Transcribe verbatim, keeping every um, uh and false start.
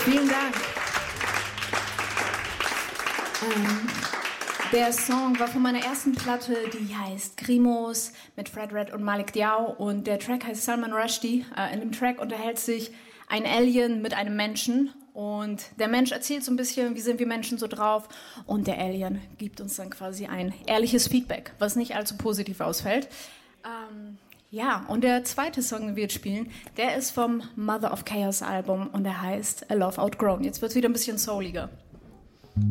Vielen Dank. Ähm, der Song war von meiner ersten Platte, die heißt Grimos mit Fred Red und Malik Diao und der Track heißt Salman Rushdie. Äh, in dem Track unterhält sich ein Alien mit einem Menschen und der Mensch erzählt so ein bisschen, wie sind wir Menschen so drauf und der Alien gibt uns dann quasi ein ehrliches Feedback, was nicht allzu positiv ausfällt. Ähm, ja, und der zweite Song, den wir jetzt spielen, der ist vom Mother of Chaos Album und der heißt A Love Outgrown. Jetzt wird es wieder ein bisschen souliger.